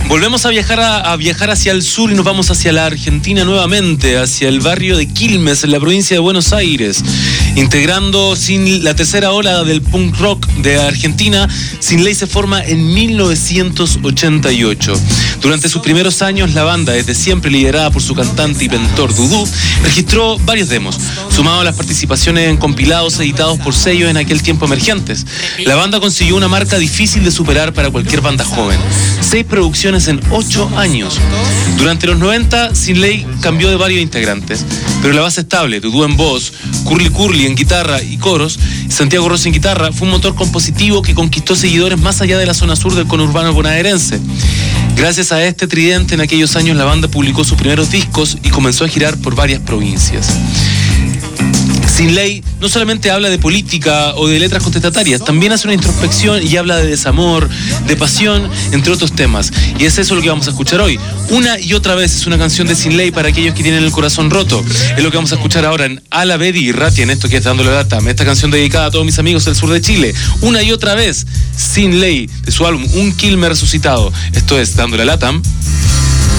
Volvemos a viajar hacia el sur y nos vamos hacia la Argentina nuevamente, hacia el barrio de Quilmes, en la provincia de Buenos Aires. Integrando la tercera ola del punk rock de Argentina, Sin Ley se forma en 1988. Durante sus primeros años, la banda, desde siempre liderada por su cantante y mentor Dudú, registró varios demos, sumado a las participaciones en compilados editados por sellos en aquel tiempo emergentes. La banda consiguió una marca difícil de superar para cualquier banda joven: 6 producciones en 8 años. Durante los 90, Sin Ley cambió de varios integrantes, pero la base estable, Dudú en voz, Curly Curly en guitarra y coros, Santiago Rossi en guitarra, fue un motor compositivo que conquistó seguidores más allá de la zona sur del conurbano bonaerense. Gracias a este tridente, en aquellos años la banda publicó sus primeros discos y comenzó a girar por varias provincias. Sin Ley no solamente habla de política o de letras contestatarias, también hace una introspección y habla de desamor, de pasión, entre otros temas. Y es eso lo que vamos a escuchar hoy. Una y otra vez es una canción de Sin Ley para aquellos que tienen el corazón roto. Es lo que vamos a escuchar ahora en Ala Bedi y Rati, en esto que es Dándole Lata. Esta canción dedicada a todos mis amigos del sur de Chile. Una y otra vez, Sin Ley, de su álbum Un Quilmes Resucitado. Esto es Dándole Lata.